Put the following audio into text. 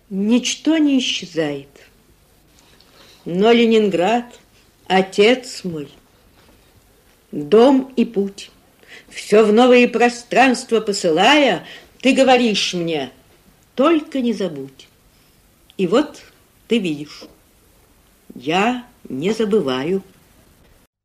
Ничто не исчезает. Но Ленинград, отец мой, дом и путь, все в новые пространства посылая, ты говоришь мне, только не забудь. И вот ты видишь, я не забываю.